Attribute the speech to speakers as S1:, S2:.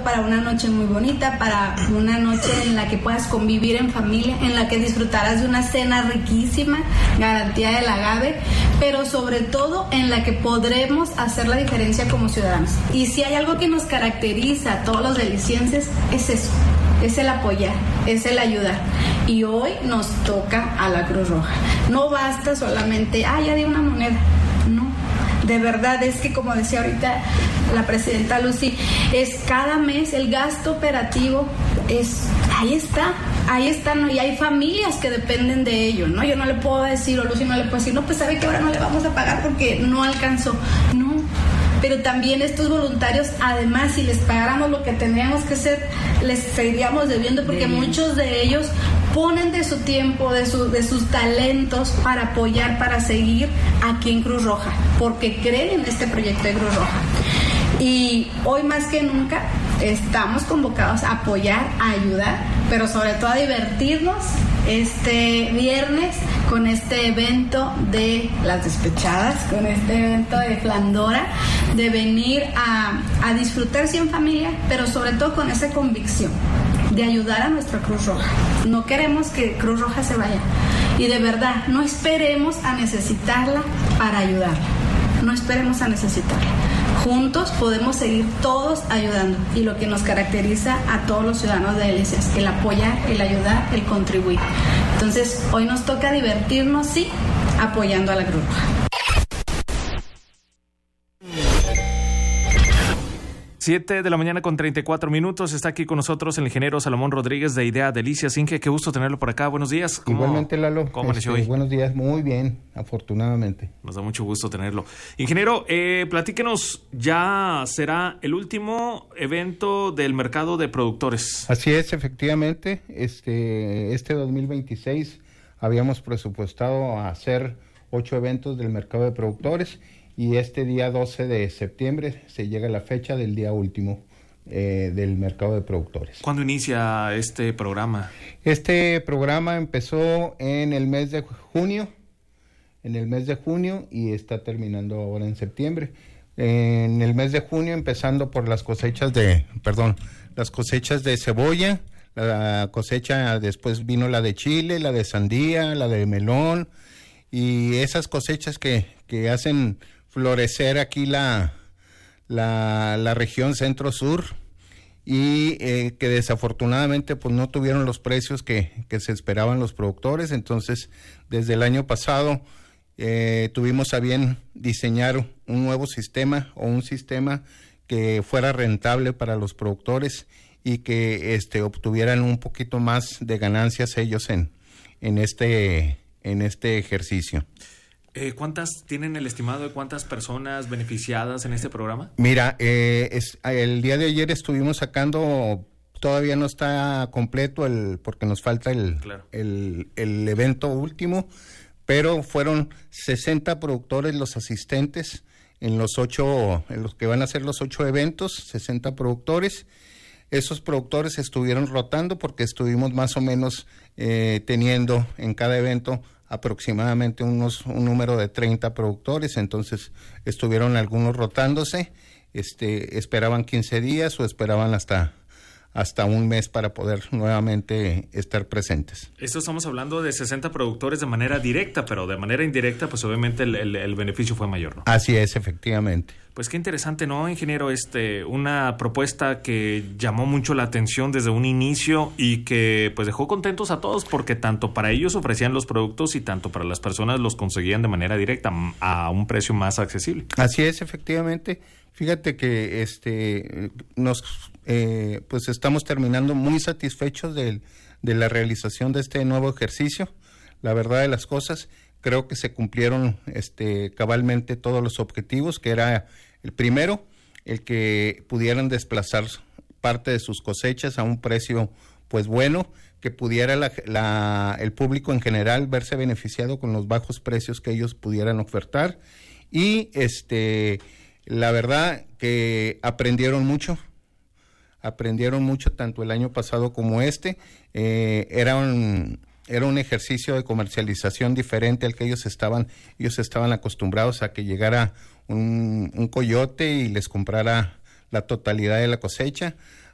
S1: para una noche muy bonita, para una noche en la que puedas convivir en familia, en la que disfrutarás de una cena riquísima, garantía del agave, pero sobre todo en la que podremos hacer la diferencia como ciudadanos. Y si hay algo que nos caracteriza a todos los delicienses, es eso, es el apoyar, es el ayudar. Y hoy nos toca a la Cruz Roja. No basta solamente, ya di una moneda, no. De verdad, es que como decía ahorita la presidenta Lucy, es cada mes el gasto operativo, ahí está, ¿no? Y hay familias que dependen de ello, ¿no? Yo no le puedo decir, o Lucy no le puede decir, no, pues sabe que ahora no le vamos a pagar porque no alcanzó, no. Pero también estos voluntarios, además, si les pagáramos lo que tendríamos que hacer, les seguiríamos debiendo, porque muchos de ellos ponen de su tiempo, de sus talentos para apoyar, para seguir aquí en Cruz Roja, porque creen en este proyecto de Cruz Roja. Y hoy más que nunca estamos convocados a apoyar, a ayudar, pero sobre todo a divertirnos este viernes con este evento de las despechadas, con este evento de Flandora, de venir a disfrutar sí en familia, pero sobre todo con esa convicción de ayudar a nuestra Cruz Roja. No queremos que Cruz Roja se vaya, y de verdad no esperemos a necesitarla para ayudarla, no esperemos a necesitarla. Juntos podemos seguir todos ayudando, y lo que nos caracteriza a todos los ciudadanos de Delicias, el apoyar, el ayudar, el contribuir. Entonces hoy nos toca divertirnos, sí, apoyando a la Cruz Roja.
S2: 7:34 a.m. Está aquí con nosotros el ingeniero Salomón Rodríguez de Idea Delicias. Inge, qué gusto tenerlo por acá. Buenos días.
S3: Igualmente, Lalo.
S2: ¿Cómo amaneció hoy?
S3: Buenos días, muy bien, afortunadamente.
S2: Nos da mucho gusto tenerlo. Ingeniero, platíquenos, ya será el último evento del mercado de productores.
S3: Así es, efectivamente. Este 2026 habíamos presupuestado hacer 8 eventos del mercado de productores, y este día 12 de septiembre se llega la fecha del día último del mercado de productores.
S2: ¿Cuándo inicia este programa?
S3: Este programa empezó en el mes de junio, y está terminando ahora en septiembre. En el mes de junio, empezando por las cosechas de cebolla, la cosecha, después vino la de chile, la de sandía, la de melón, y esas cosechas que hacen florecer aquí la región centro-sur, y que desafortunadamente pues no tuvieron los precios que se esperaban los productores. Entonces, desde el año pasado tuvimos a bien diseñar un nuevo sistema, o un sistema que fuera rentable para los productores y que obtuvieran un poquito más de ganancias ellos en este ejercicio.
S2: ¿Cuántas tienen el estimado de cuántas personas beneficiadas en este programa?
S3: Mira, el día de ayer estuvimos sacando, todavía no está completo porque nos falta el evento último, pero fueron 60 productores los asistentes en los que van a ser los 8 eventos, 60 productores. Esos productores estuvieron rotando porque estuvimos más o menos teniendo en cada evento aproximadamente un número de 30 productores. Entonces estuvieron algunos rotándose, esperaban 15 días o esperaban hasta un mes para poder nuevamente estar presentes.
S2: Esto estamos hablando de 60 productores de manera directa, pero de manera indirecta pues obviamente el beneficio fue mayor, ¿no?
S3: Así es, efectivamente.
S2: Pues qué interesante, ¿no, ingeniero? Una propuesta que llamó mucho la atención desde un inicio y que pues dejó contentos a todos, porque tanto para ellos ofrecían los productos y tanto para las personas los conseguían de manera directa a un precio más accesible.
S3: Así es, efectivamente. Fíjate que pues estamos terminando muy satisfechos de la realización de este nuevo ejercicio. La verdad de las cosas, creo que se cumplieron cabalmente todos los objetivos, que era el primero, el que pudieran desplazar parte de sus cosechas a un precio pues bueno, que pudiera el público en general verse beneficiado con los bajos precios que ellos pudieran ofertar, y la verdad que aprendieron mucho tanto el año pasado como era un ejercicio de comercialización diferente al que ellos estaban acostumbrados a, que llegara un coyote y les comprara la totalidad de la cosecha.